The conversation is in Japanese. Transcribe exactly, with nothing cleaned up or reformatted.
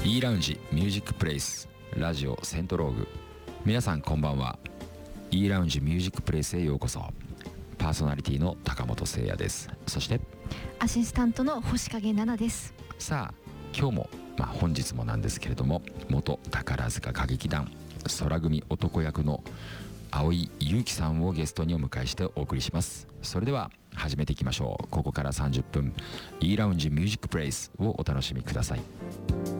E ラウンジミュージックプレイスラジオセントローグ。皆さんこんばんは。 E ラウンジミュージックプレイスへようこそ。パーソナリティの高本誠也です。そしてアシスタントの星影奈々です。 さあ今日も、まあ、本日もなんですけれども、元宝塚歌劇団空組男役の蒼井優樹さんをゲストにお迎えしてお送りします。それでは始めていきましょう。ここからさんじゅっぷん E ラウンジミュージックプレイスをお楽しみください。